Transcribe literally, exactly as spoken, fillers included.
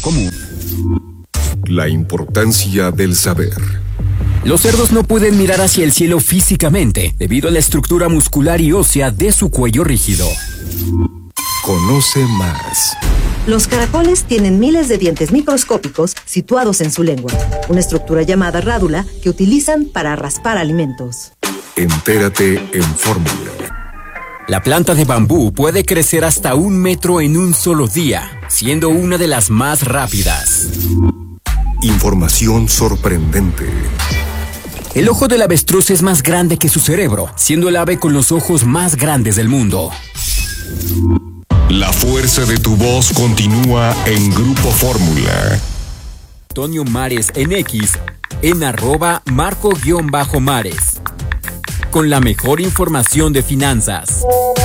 común. La importancia del saber. Los cerdos no pueden mirar hacia el cielo físicamente, debido a la estructura muscular y ósea de su cuello rígido. Conoce más. Los caracoles tienen miles de dientes microscópicos situados en su lengua, una estructura llamada rádula que utilizan para raspar alimentos. Entérate en Fórmula. La planta de bambú puede crecer hasta un metro en un solo día, siendo una de las más rápidas. Información sorprendente. El ojo del avestruz es más grande que su cerebro, siendo el ave con los ojos más grandes del mundo. La fuerza de tu voz continúa en Grupo Fórmula. Antonio Mares en X, en arroba marco-mares. Con la mejor información de finanzas.